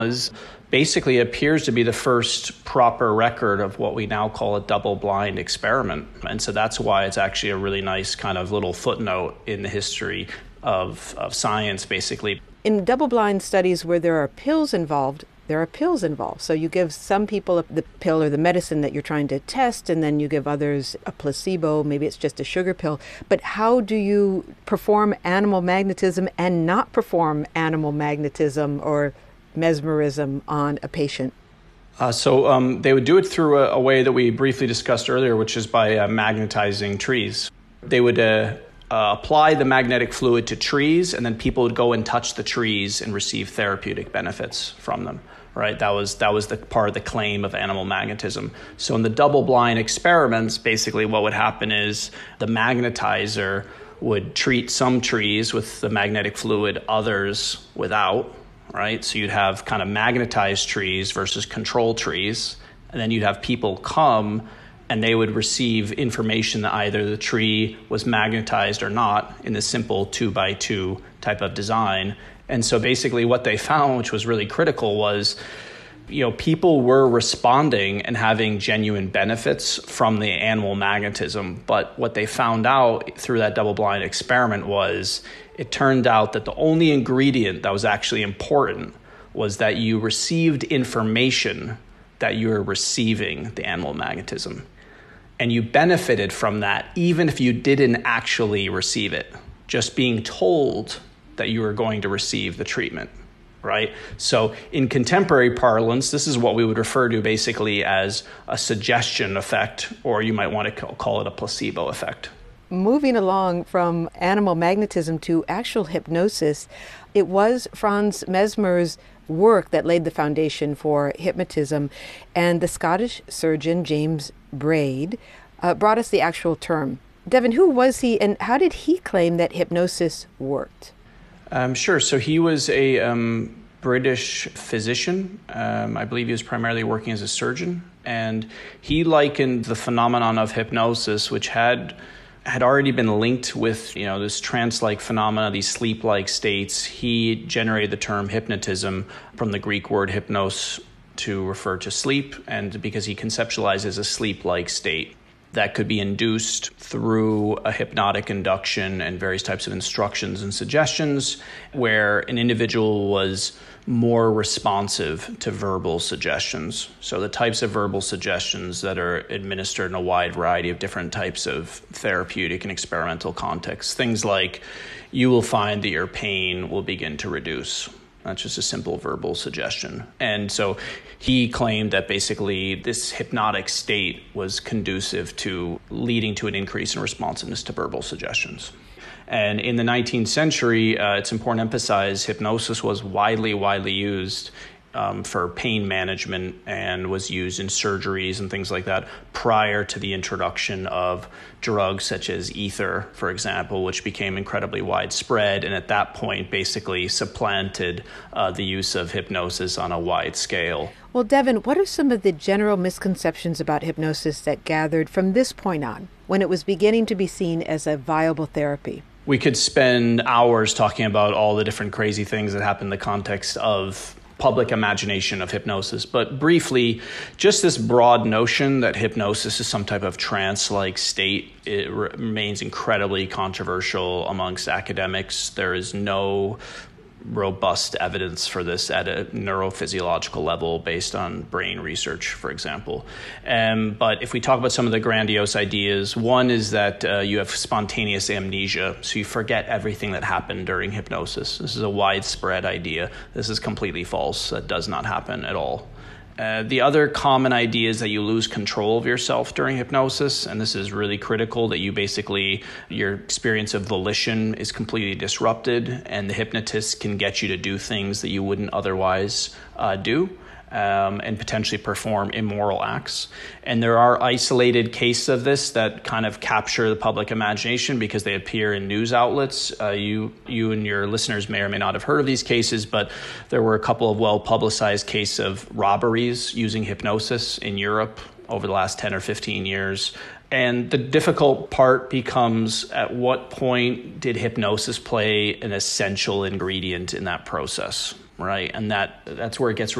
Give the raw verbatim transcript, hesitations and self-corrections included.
is basically appears to be the first proper record of what we now call a double-blind experiment. And so that's why it's actually a really nice kind of little footnote in the history of, of science, basically. In double-blind studies where there are pills involved, there are pills involved. So you give some people the pill or the medicine that you're trying to test, and then you give others a placebo. Maybe it's just a sugar pill. But how do you perform animal magnetism and not perform animal magnetism or mesmerism on a patient? Uh, so um, they would do it through a, a way that we briefly discussed earlier, which is by uh, magnetizing trees. They would uh, uh, apply the magnetic fluid to trees, and then people would go and touch the trees and receive therapeutic benefits from them. Right, that was that was the part of the claim of animal magnetism. So in the double-blind experiments, basically what would happen is the magnetizer would treat some trees with the magnetic fluid, others without. Right, so you'd have kind of magnetized trees versus control trees, and then you'd have people come and they would receive information that either the tree was magnetized or not in the simple two by two type of design. And so basically what they found, which was really critical, was, you know, people were responding and having genuine benefits from the animal magnetism. But what they found out through that double-blind experiment was it turned out that the only ingredient that was actually important was that you received information that you were receiving the animal magnetism. And you benefited from that even if you didn't actually receive it, just being told that you were going to receive the treatment, right? So in contemporary parlance, this is what we would refer to basically as a suggestion effect, or you might want to call it a placebo effect. Moving along from animal magnetism to actual hypnosis, it was Franz Mesmer's work that laid the foundation for hypnotism, and the Scottish surgeon James Braid uh, brought us the actual term. Devin, who was he, and how did he claim that hypnosis worked? Um, sure. So he was a um, British physician. Um, I believe he was primarily working as a surgeon, and he likened the phenomenon of hypnosis, which had had already been linked with, you know, this trance-like phenomena, these sleep-like states. He generated the term hypnotism from the Greek word hypnos to refer to sleep, and because he conceptualizes a sleep-like state that could be induced through a hypnotic induction and various types of instructions and suggestions, where an individual was more responsive to verbal suggestions. So the types of verbal suggestions that are administered in a wide variety of different types of therapeutic and experimental contexts. Things like, you will find that your pain will begin to reduce. That's just a simple verbal suggestion. And so he claimed that basically this hypnotic state was conducive to leading to an increase in responsiveness to verbal suggestions. And in the nineteenth century, uh, it's important to emphasize hypnosis was widely, widely used um, for pain management and was used in surgeries and things like that prior to the introduction of drugs such as ether, for example, which became incredibly widespread and at that point basically supplanted uh, the use of hypnosis on a wide scale. Well, Devin, what are some of the general misconceptions about hypnosis that gathered from this point on, when it was beginning to be seen as a viable therapy? We could spend hours talking about all the different crazy things that happen in the context of public imagination of hypnosis. But briefly, just this broad notion that hypnosis is some type of trance-like state, it re- remains incredibly controversial amongst academics. There is no robust evidence for this at a neurophysiological level based on brain research, for example. Um, but if we talk about some of the grandiose ideas, one is that uh, you have spontaneous amnesia, so you forget everything that happened during hypnosis. This is a widespread idea. This is completely false. That does not happen at all. Uh, the other common idea is that you lose control of yourself during hypnosis, and this is really critical, that you basically, your experience of volition is completely disrupted, and the hypnotist can get you to do things that you wouldn't otherwise uh, do. Um, and potentially perform immoral acts. And there are isolated cases of this that kind of capture the public imagination because they appear in news outlets. Uh, you you and your listeners may or may not have heard of these cases, but there were a couple of well-publicized cases of robberies using hypnosis in Europe over the last ten or fifteen years. And the difficult part becomes, at what point did hypnosis play an essential ingredient in that process? right? And that that's where it gets